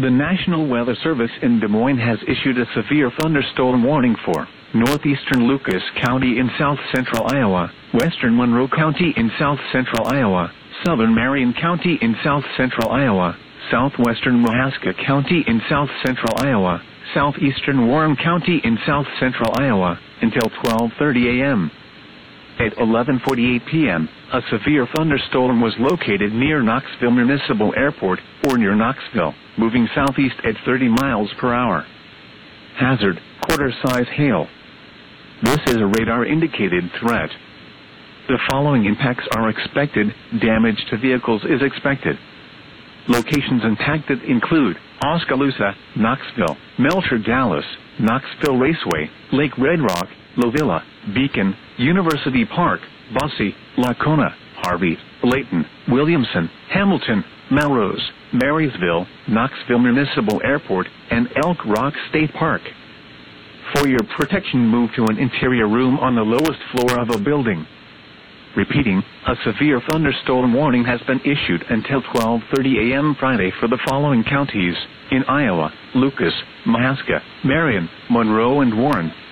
The National Weather Service in Des Moines has issued a severe thunderstorm warning for northeastern Lucas County in south-central Iowa, western Monroe County in south-central Iowa, southern Marion County in south-central Iowa, southwestern Mahaska County in south-central Iowa, southeastern Warren County in south-central Iowa, until 12:30 a.m. At 11:48 p.m., a severe thunderstorm was located near Knoxville Municipal Airport, or near Knoxville, moving southeast at 30 miles per hour. Hazard, quarter-size hail. This is a radar-indicated threat. The following impacts are expected. Damage to vehicles is expected. Locations impacted include Oskaloosa, Knoxville, Melcher Dallas, Knoxville Raceway, Lake Red Rock, Lovilla, Beacon, University Park, Bosse, Lacona, Harvey, Layton, Williamson, Hamilton, Melrose, Marysville, Knoxville Municipal Airport, and Elk Rock State Park. For your protection, move to an interior room on the lowest floor of a building. Repeating, a severe thunderstorm warning has been issued until 12:30 a.m. Friday for the following counties in Iowa: Lucas, Mahaska, Marion, Monroe, and Warren.